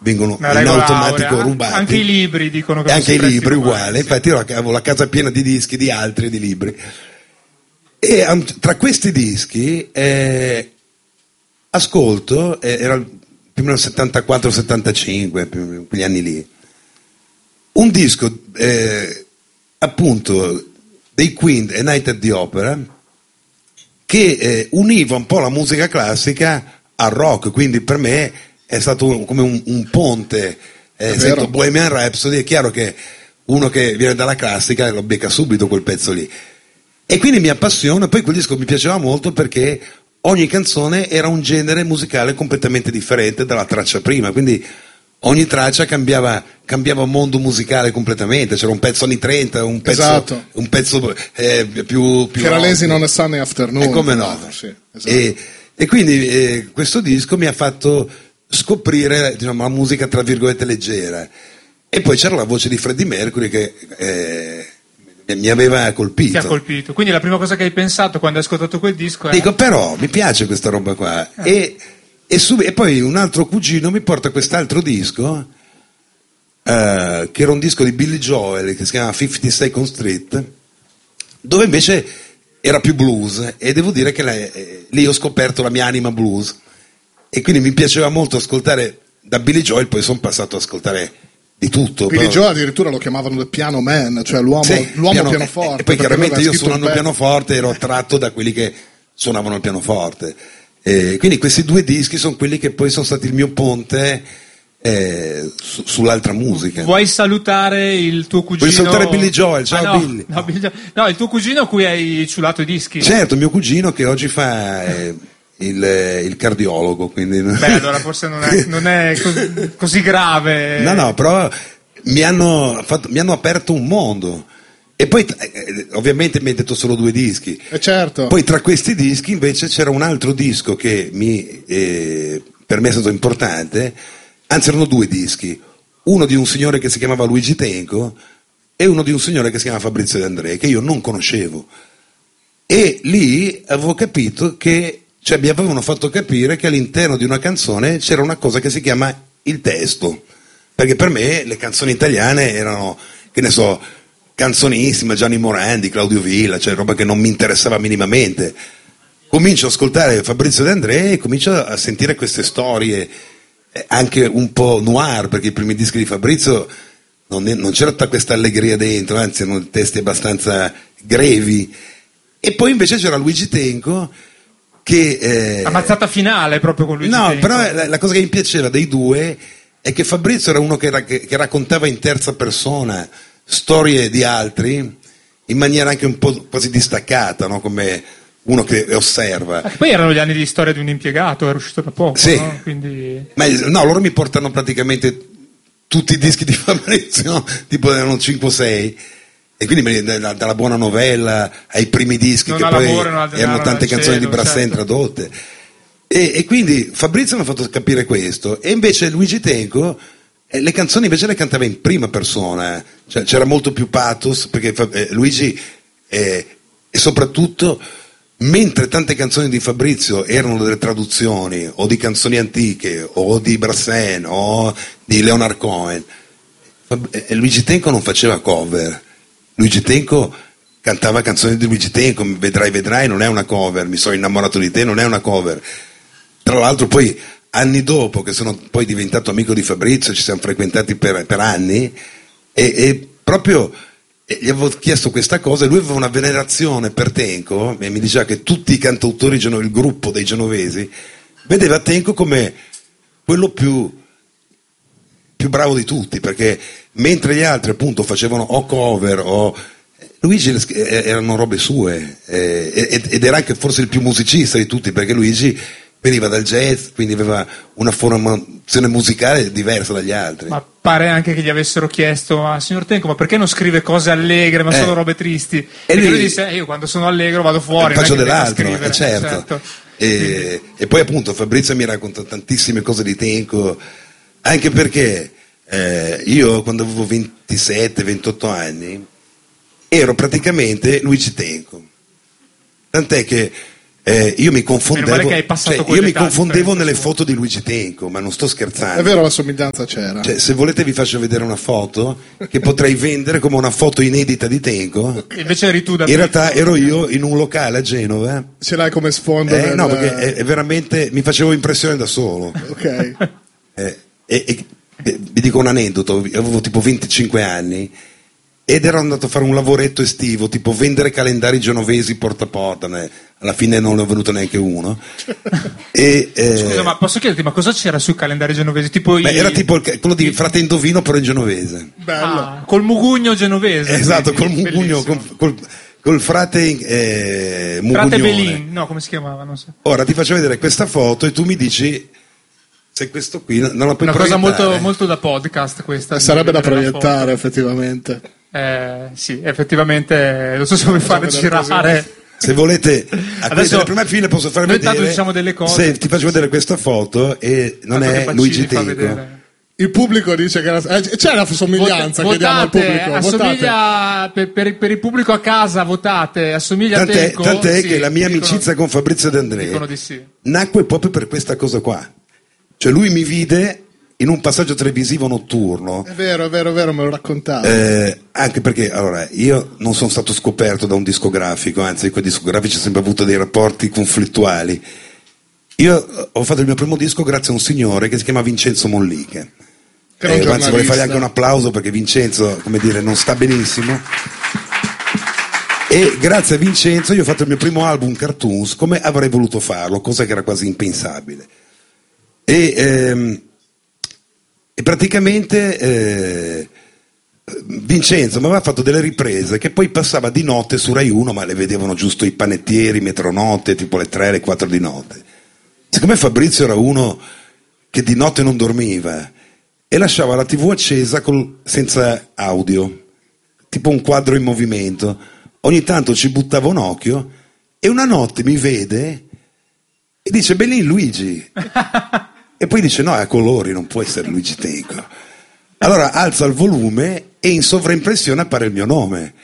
vengono in automatico rubati. Anche i libri dicono che anche i libri uguali, sì. infatti io avevo la casa piena di dischi di altri, di libri. E tra questi dischi ascolto, era più o meno 74-75, quegli anni lì, un disco appunto dei Queen, A Night at the Opera, che univa un po' la musica classica al rock, quindi per me è stato come un ponte. Sento Bohemian Rhapsody, è chiaro che uno che viene dalla classica lo becca subito quel pezzo lì, e quindi mi appassiona. Poi quel disco mi piaceva molto perché ogni canzone era un genere musicale completamente differente dalla traccia prima, quindi ogni traccia cambiava un mondo musicale completamente. C'era un pezzo anni 30, un pezzo, esatto, un pezzo più che era Lazy Non a Sunday Afternoon, come no, sì, esatto. E quindi questo disco mi ha fatto scoprire, diciamo, la musica tra virgolette leggera. E poi c'era la voce di Freddie Mercury che mi aveva colpito. Ti ha colpito. Quindi la prima cosa che hai pensato quando hai ascoltato quel disco è... Dico, però mi piace questa roba qua. E poi un altro cugino mi porta quest'altro disco, che era un disco di Billy Joel che si chiama 50 Second Street, dove invece era più blues, e devo dire che lì ho scoperto la mia anima blues, e quindi mi piaceva molto ascoltare da Billy Joel. Poi sono passato ad ascoltare di tutto. Billy Joel addirittura lo chiamavano il piano man, cioè l'uomo pianoforte. E poi chiaramente io suonando il pianoforte ero attratto da quelli che suonavano il pianoforte. Quindi questi due dischi sono quelli che poi sono stati il mio ponte sull'altra musica. Vuoi salutare il tuo cugino? Vuoi salutare Billy Joel? Ciao Billy. No, il tuo cugino a cui hai ciulato i dischi. Certo, mio cugino che oggi fa il cardiologo, quindi... Beh, allora forse non è così grave. No, però mi hanno aperto un mondo. E poi ovviamente mi hai detto solo due dischi. Certo. Poi tra questi dischi invece c'era un altro disco che per me è stato importante. Anzi, erano due dischi, uno di un signore che si chiamava Luigi Tenco e uno di un signore che si chiama Fabrizio De André, che io non conoscevo. E lì avevo capito che, cioè mi avevano fatto capire che all'interno di una canzone c'era una cosa che si chiama il testo, perché per me le canzoni italiane erano, che ne so, Canzonissima, Gianni Morandi, Claudio Villa, cioè roba che non mi interessava minimamente. Comincio ad ascoltare Fabrizio De André e comincio a sentire queste storie, anche un po' noir, perché i primi dischi di Fabrizio non c'era tutta questa allegria dentro, anzi erano testi abbastanza grevi. E poi invece c'era Luigi Tenco che... Ammazzata finale proprio con Luigi Tenco. No, però la cosa che mi piaceva dei due è che Fabrizio era uno che raccontava in terza persona storie di altri in maniera anche un po' quasi distaccata, no? Come uno che osserva. Poi erano gli anni di storia di un impiegato, era uscito da poco, sì. No? Quindi... Ma no, loro mi portano praticamente tutti i dischi di Fabrizio, tipo erano 5 o 6, e quindi dalla buona novella ai primi dischi, non che poi erano tante canzoni di Brassens tradotte, e quindi Fabrizio mi ha fatto capire questo. E invece Luigi Tenco le canzoni invece le cantava in prima persona, cioè c'era molto più pathos, perché Luigi e soprattutto, mentre tante canzoni di Fabrizio erano delle traduzioni o di canzoni antiche o di Brassens o di Leonard Cohen, Luigi Tenco non faceva cover. Luigi Tenco cantava canzoni di Luigi Tenco. Vedrai non è una cover, Mi sono innamorato di te non è una cover. Tra l'altro poi anni dopo, che sono poi diventato amico di Fabrizio, ci siamo frequentati per anni, e proprio gli avevo chiesto questa cosa, e lui aveva una venerazione per Tenco, e mi diceva che tutti i cantautori, il gruppo dei genovesi, vedeva Tenco come quello più bravo di tutti, perché mentre gli altri appunto facevano o cover o... Luigi erano robe sue, ed era anche forse il più musicista di tutti, perché Luigi veniva dal jazz, quindi aveva una formazione musicale diversa dagli altri. Ma pare anche che gli avessero chiesto: signor Tenco, ma perché non scrive cose allegre, ma solo robe tristi? E lui disse: io quando sono allegro vado fuori, faccio dell'altro, certo. E poi appunto Fabrizio mi racconta tantissime cose di Tenco, anche perché io quando avevo 27-28 anni ero praticamente Luigi Tenco, tant'è che Io mi confondevo, che hai passato io mi confondevo nelle foto di Luigi Tenco, ma non sto scherzando. È vero, la somiglianza c'era. Cioè, se volete vi faccio vedere una foto che potrei vendere come una foto inedita di Tenco. Invece eri tu da in realtà ero io in un locale a Genova. Ce l'hai come sfondo? No, perché è veramente mi facevo impressione da solo. Ok. Vi dico un aneddoto, avevo tipo 25 anni ed ero andato a fare un lavoretto estivo, tipo vendere calendari genovesi porta a porta, alla fine non ne ho venuto neanche uno. Scusa, ma posso chiederti, ma cosa c'era sui calendari genovesi? Tipo era tipo quello di Frate Indovino però in genovese. Bello. Col mugugno genovese. Esatto, col mugugno, col frate Mugugnone. Frate Belin, no, come si chiamava? Non so. Ora ti faccio vedere questa foto e tu mi dici se questo qui non la puoi proiettare. Una cosa molto, molto da podcast questa. Sarebbe da proiettare effettivamente. Sì, effettivamente non so se vuoi fare girare. Se volete, adesso le prime file posso fare vedere. Intanto diciamo delle cose. Se ti faccio vedere questa foto e non è Luigi Tenco. Il pubblico dice che c'è la somiglianza, chiediamo al pubblico. Assomiglia per il pubblico a casa, votate, assomiglia a Tenco. Tant'è che la mia amicizia con Fabrizio De André nacque proprio per questa cosa qua. Cioè lui mi vide in un passaggio televisivo notturno. È vero, me lo raccontavo. Anche perché, allora, io non sono stato scoperto da un discografico, anzi, con i discografici ho sempre avuto dei rapporti conflittuali. Io ho fatto il mio primo disco grazie a un signore che si chiama Vincenzo Molliche. Anzi, vorrei fargli anche un applauso perché Vincenzo, come dire, non sta benissimo. E grazie a Vincenzo io ho fatto il mio primo album Cartoons come avrei voluto farlo, cosa che era quasi impensabile. E praticamente Vincenzo mi aveva fatto delle riprese che poi passava di notte su Rai 1, ma le vedevano giusto i panettieri, metronotte, tipo le 3, le 4 di notte. Siccome Fabrizio era uno che di notte non dormiva e lasciava la TV accesa senza audio, tipo un quadro in movimento, ogni tanto ci buttava un occhio e una notte mi vede e dice Belin Luigi e poi dice no, è a colori, non può essere Luigi Tenco. Allora alza il volume e in sovraimpressione appare il mio nome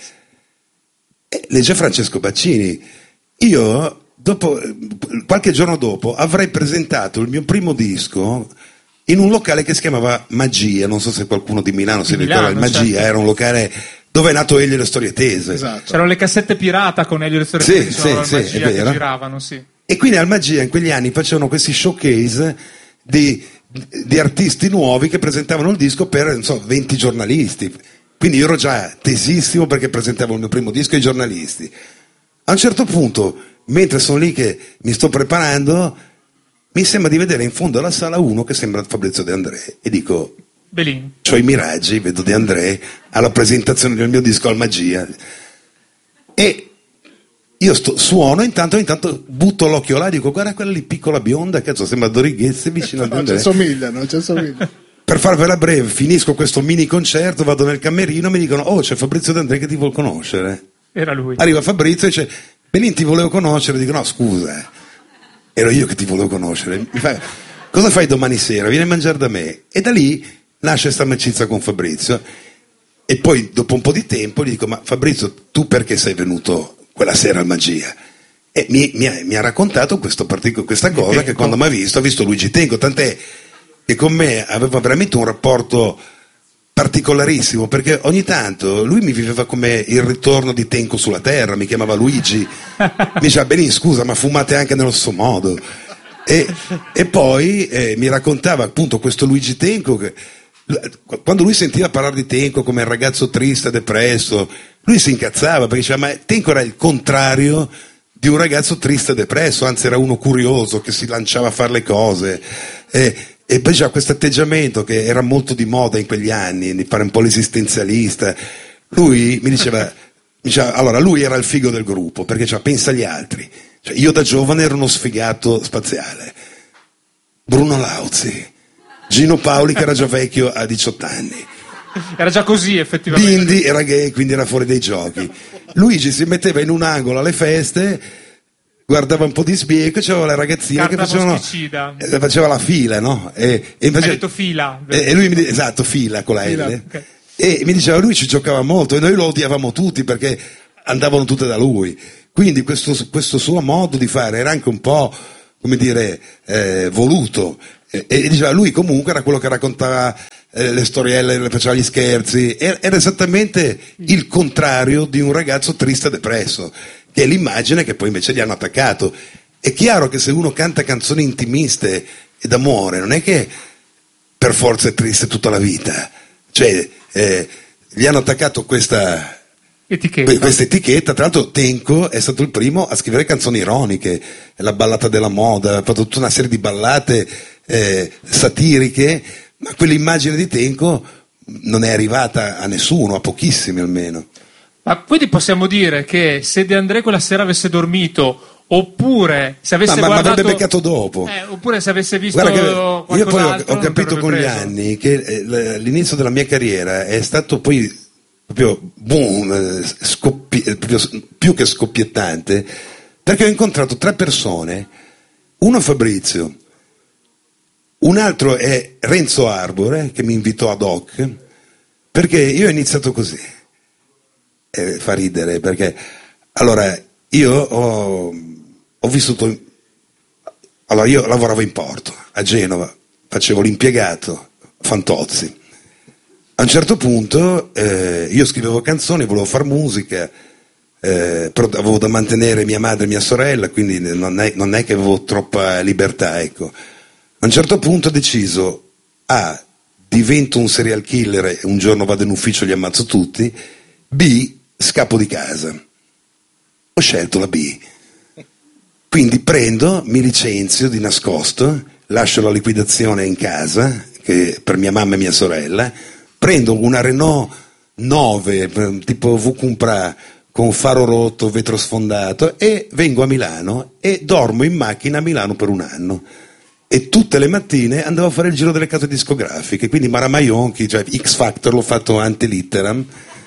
e legge Francesco Baccini. Io qualche giorno dopo avrei presentato il mio primo disco in un locale che si chiamava Magia, non so se qualcuno di Milano si ricorda, Magia, certo. Era un locale dove è nato Elio e le storie tese. Esatto. C'erano le cassette pirata con Elio e le storie tese, sì, Magia che giravano, sì. E quindi al Magia in quegli anni facevano questi showcase di artisti nuovi che presentavano il disco per, non so, 20 giornalisti. Quindi io ero già tesissimo perché presentavo il mio primo disco ai giornalisti. A un certo punto, mentre sono lì che mi sto preparando, mi sembra di vedere in fondo alla sala uno che sembra Fabrizio De André e dico Belin. C'ho i miraggi, vedo De André alla presentazione del mio disco al Magia e io suono, intanto butto l'occhio là e dico guarda quella lì piccola bionda, cazzo sembra Dorighezzi vicino a De André. Non ci assomiglia. Per farvela breve, finisco questo mini concerto, vado nel camerino, mi dicono c'è Fabrizio De André che ti vuol conoscere. Era lui. Arriva Fabrizio e dice Belin ti volevo conoscere, dico no scusa, ero io che ti volevo conoscere. Mi fa, cosa fai domani sera? Vieni a mangiare da me. E da lì nasce questa amicizia con Fabrizio e poi dopo un po' di tempo gli dico ma Fabrizio tu perché sei venuto quella sera al Magia? E mi ha raccontato questa cosa che quando mi ha visto Luigi Tenco, tant'è che con me aveva veramente un rapporto particolarissimo perché ogni tanto lui mi viveva come il ritorno di Tenco sulla terra, mi chiamava Luigi, mi diceva Belin scusa ma fumate anche nello stesso modo e poi mi raccontava appunto questo Luigi Tenco che quando lui sentiva parlare di Tenco come il ragazzo triste, depresso, lui si incazzava perché diceva ma Tenco era il contrario di un ragazzo triste e depresso, anzi era uno curioso che si lanciava a fare le cose e poi c'era questo atteggiamento che era molto di moda in quegli anni, di fare un po' l'esistenzialista. Lui mi diceva allora lui era il figo del gruppo perché diceva pensa agli altri, cioè, io da giovane ero uno sfigato spaziale, Bruno Lauzi, Gino Paoli che era già vecchio a 18 anni, era già così effettivamente, Bindi era gay quindi era fuori dai giochi, Luigi si metteva in un angolo alle feste, guardava un po' di sbieco, c'erano le ragazzine che faceva la fila, no? E hai detto fila e lui esatto, fila con la L okay. E mi diceva lui ci giocava molto e noi lo odiavamo tutti perché andavano tutte da lui, Quindi questo suo modo di fare era anche un po', come dire, voluto. E diceva, lui comunque era quello che raccontava le storielle, faceva gli scherzi, era esattamente il contrario di un ragazzo triste e depresso, che è l'immagine che poi invece gli hanno attaccato. È chiaro che se uno canta canzoni intimiste e d'amore, non è che per forza è triste tutta la vita, cioè gli hanno attaccato questa etichetta. Tra l'altro Tenco è stato il primo a scrivere canzoni ironiche, la ballata della moda, ha fatto tutta una serie di ballate satiriche, ma quell'immagine di Tenco non è arrivata a nessuno, a pochissimi almeno. Ma quindi possiamo dire che se De André quella sera avesse dormito, oppure se avesse guardato... Ma avrebbe beccato dopo. Oppure se avesse visto io poi ho capito con gli preso. anni che l'inizio della mia carriera è stato poi proprio boom, proprio più che scoppiettante, perché ho incontrato 3 persone, uno Fabrizio, un altro è Renzo Arbore, che mi invitò ad Hoc, perché io ho iniziato così, fa ridere, perché allora io ho vissuto, allora io lavoravo in porto, a Genova, facevo l'impiegato, Fantozzi. A un certo punto io scrivevo canzoni, volevo far musica, però avevo da mantenere mia madre e mia sorella, quindi non è che avevo troppa libertà, ecco. A un certo punto ho deciso, A, divento un serial killer e un giorno vado in ufficio e li ammazzo tutti, B, scappo di casa. Ho scelto la B. Quindi mi licenzio di nascosto, lascio la liquidazione in casa, che per mia mamma e mia sorella, prendo una Renault 9, tipo V-Compra, con faro rotto, vetro sfondato, e vengo a Milano e dormo in macchina a Milano per 1 anno. E tutte le mattine andavo a fare il giro delle case discografiche, quindi Maramaionchi, cioè X Factor l'ho fatto ante litteram,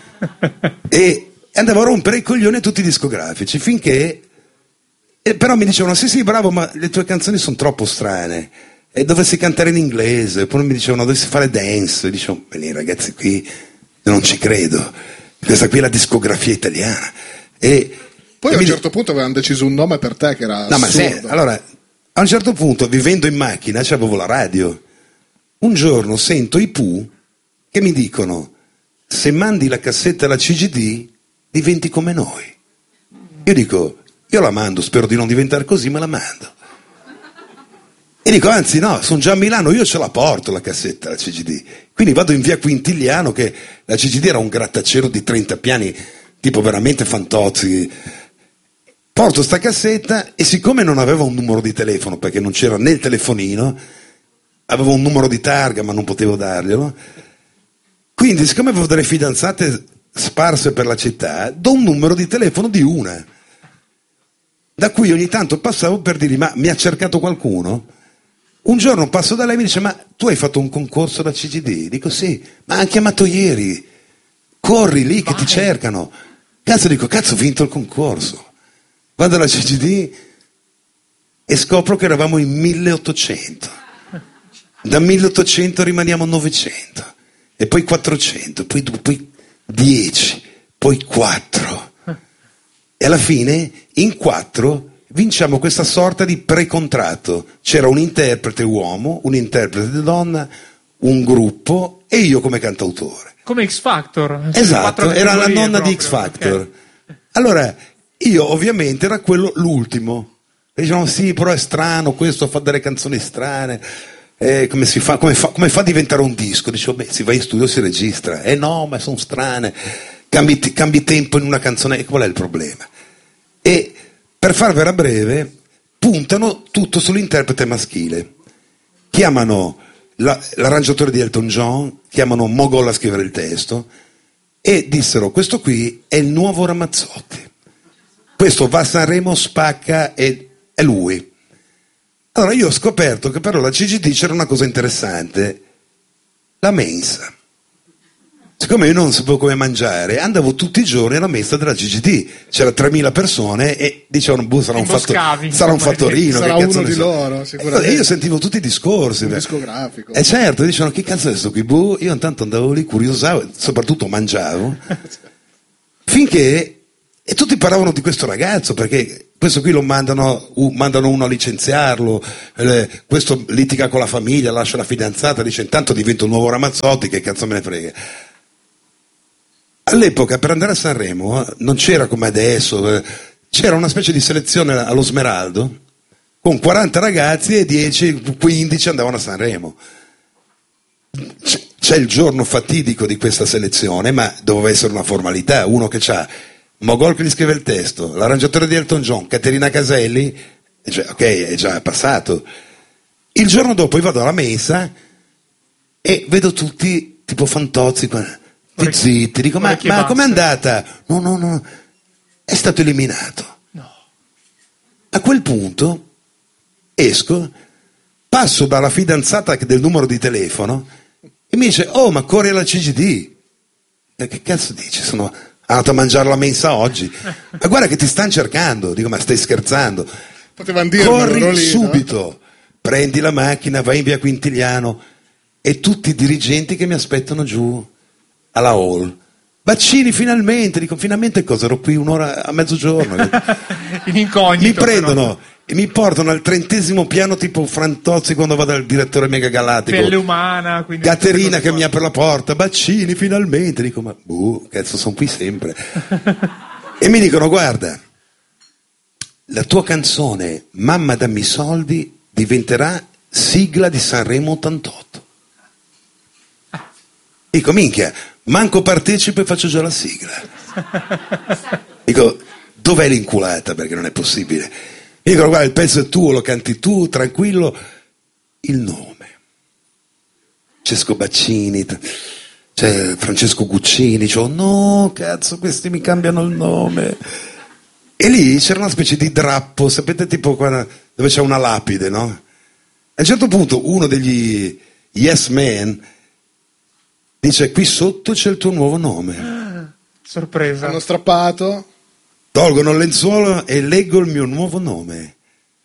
e andavo a rompere i coglioni a tutti i discografici, finché... però mi dicevano, sì bravo, ma le tue canzoni sono troppo strane, e dovessi cantare in inglese. Poi mi dicevano, dovessi fare dance, e dicevo, beh, ragazzi, qui non ci credo, questa qui è la discografia italiana. Poi a un certo punto avevano deciso un nome per te che era assurdo. No, ma sì, allora, a un certo punto, vivendo in macchina, c'avevo la radio, un giorno sento i Pooh che mi dicono, se mandi la cassetta alla CGD diventi come noi. Io dico, io la mando, spero di non diventare così, ma la mando. E dico, anzi no, sono già a Milano, io ce la porto la cassetta alla CGD. Quindi vado in via Quintiliano, che la CGD era un grattacielo di 30 piani, tipo veramente Fantozzi. Porto sta cassetta e siccome non avevo un numero di telefono, perché non c'era né il telefonino, avevo un numero di targa ma non potevo darglielo, quindi siccome avevo delle fidanzate sparse per la città, do un numero di telefono di una, da cui ogni tanto passavo per dirgli, ma mi ha cercato qualcuno? Un giorno passo da lei e mi dice, ma tu hai fatto un concorso da CGD? Dico sì, ma hanno chiamato ieri, corri lì che ti cercano. Dico, ho vinto il concorso. Vado alla CGD e scopro che eravamo in 1800. Da 1800 rimaniamo 900, e poi 400, poi 10, poi 4. E alla fine, in 4, vinciamo questa sorta di precontratto. C'era un interprete uomo, un interprete donna, un gruppo e io come cantautore. Come X Factor. Esatto, era la nonna proprio di X Factor. Okay. Allora, io ovviamente era l'ultimo. E dicevano, sì, però è strano, questo fa delle canzoni strane. Come fa a diventare un disco? Dicevo, beh, si va in studio, si registra. No, ma sono strane. Cambi tempo in una canzone. E qual è il problema? E per farvela breve, puntano tutto sull'interprete maschile. Chiamano l'arrangiatore di Elton John, chiamano Mogol a scrivere il testo e dissero, questo qui è il nuovo Ramazzotti. Questo va a Sanremo, spacca, e è lui. Allora io ho scoperto che però alla CGD c'era una cosa interessante, la mensa. Siccome io non sapevo come mangiare, andavo tutti i giorni alla mensa della CGD, c'era 3.000 persone e dicevano, sarà un fattorino. Sarà uno di loro, sicuramente. E io sentivo tutti i discorsi. Un discografico. E certo, dicevano, che cazzo è questo qui? Io intanto andavo lì, curiosavo, soprattutto mangiavo, finché E tutti parlavano di questo ragazzo, perché questo qui lo mandano uno a licenziarlo, questo litiga con la famiglia, lascia la fidanzata, dice intanto divento un nuovo Ramazzotti, che cazzo me ne frega. All'epoca per andare a Sanremo non c'era come adesso, c'era una specie di selezione allo Smeraldo, con 40 ragazzi e 10-15 andavano a Sanremo. C'è il giorno fatidico di questa selezione, ma doveva essere una formalità, uno che c'ha Mogol che gli scrive il testo, l'arrangiatore di Elton John, Caterina Caselli, ok, è già passato. Il giorno dopo io vado alla mensa e vedo tutti tipo fantozzi, zitti, dico ma com'è andata? No, è stato eliminato. No. A quel punto esco, passo dalla fidanzata del numero di telefono e mi dice ma corri alla CGD. Che cazzo dici? Sono andato a mangiare la mensa oggi. Ma guarda che ti stanno cercando. Dico, ma stai scherzando? Potevano dirlo, corri lì, subito, no? Prendi la macchina, vai in via Quintiliano e tutti i dirigenti che mi aspettano giù alla hall. Baccini finalmente, dico finalmente cosa? Ero qui un'ora a mezzogiorno. In incognito. Mi prendono e mi portano al 30° piano tipo Frantozzi quando vado al direttore Mega Galattico. Pelle umana. Caterina che mi apre la porta, Baccini finalmente. Dico ma cazzo sono qui sempre. E mi dicono guarda, la tua canzone Mamma dammi i soldi diventerà sigla di Sanremo 88. Dico minchia, manco partecipo e faccio già la sigla. Dico dov'è l'inculata, perché non è possibile. Mi dicono guarda il pezzo è tuo, lo canti tu, tranquillo. Il nome Francesco Baccini, c'è Francesco Guccini, dicevo no cazzo questi mi cambiano il nome. E lì c'era una specie di drappo, sapete tipo dove c'è una lapide, no? A un certo punto uno degli yes man dice qui sotto c'è il tuo nuovo nome. Sorpresa. Hanno strappato, tolgono il lenzuolo e leggo il mio nuovo nome.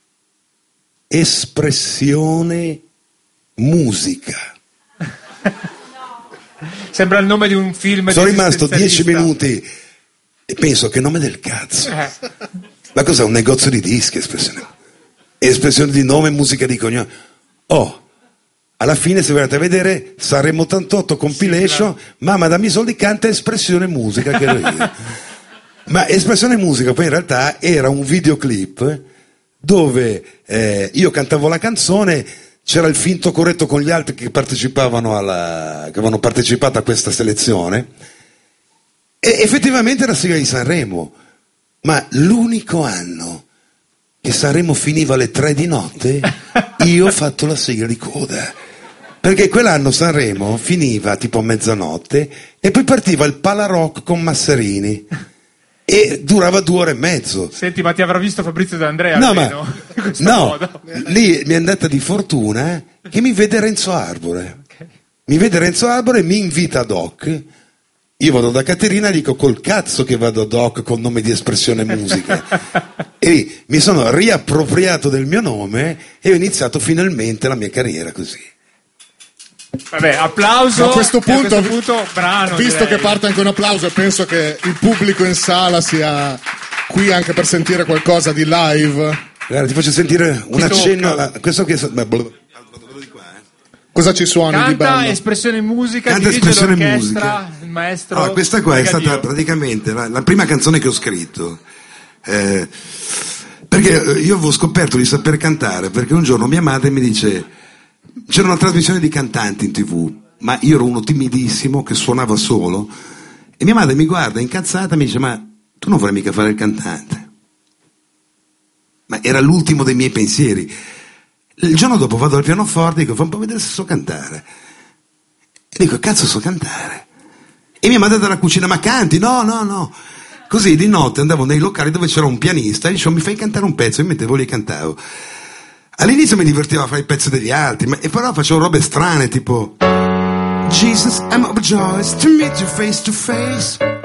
Espressione musica. Sembra il nome di un film. Sono rimasto 10 minuti e penso che nome del cazzo. Ma cos'è un negozio di dischi? Espressione di nome, musica di cognome. Alla fine se volete vedere Sanremo 88 compilation, sì, Mamma dammi i soldi canta Espressione musica che ero io. Ma Espressione musica poi in realtà era un videoclip dove io cantavo la canzone, c'era il finto corretto con gli altri che partecipavano che avevano partecipato a questa selezione e effettivamente era sigla di Sanremo, ma l'unico anno che Sanremo finiva alle 3 di notte io ho fatto la sigla di coda, perché quell'anno Sanremo finiva tipo a mezzanotte e poi partiva il Palarock con Masserini e durava 2 ore e mezzo. Senti, ma ti avrà visto Fabrizio D'Andrea? No, lì mi è andata di fortuna che mi vede Renzo Arbore. Okay. Mi vede Renzo Arbore e mi invita ad hoc. Io vado da Caterina e dico col cazzo che vado ad hoc col nome di Espressione musica. E lì mi sono riappropriato del mio nome e ho iniziato finalmente la mia carriera così. Vabbè, applauso. A questo punto brano, visto direi. Che parte anche un applauso e penso che il pubblico in sala sia qui anche per sentire qualcosa di live. Guarda, ti faccio sentire un accenno questo che cosa ci suoni canta di bello? Espressione musica, canta dirige Espressione l'orchestra, musica. il maestro. Questa qua è stata praticamente la prima canzone che ho scritto. Perché io avevo scoperto di saper cantare perché un giorno mia madre mi dice c'era una trasmissione di cantanti in TV, ma io ero uno timidissimo che suonava solo e mia madre mi guarda incazzata e mi dice ma tu non vuoi mica fare il cantante? Ma era l'ultimo dei miei pensieri. Il giorno dopo vado al pianoforte e dico fa un po' vedere se so cantare e dico cazzo so cantare e mia madre dalla cucina ma canti? No. Così di notte andavo nei locali dove c'era un pianista e dicevo mi fai cantare un pezzo, io mettevo lì e cantavo. All'inizio mi divertiva a fare i pezzi degli altri, e però facevo robe strane tipo Jesus, I'm overjoyed to meet you face to face.